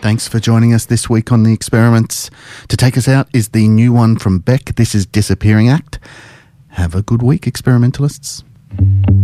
Thanks for joining us this week on The Experiments. To take us out is the new one from Beck. This is Disappearing Act. Have a good week, experimentalists.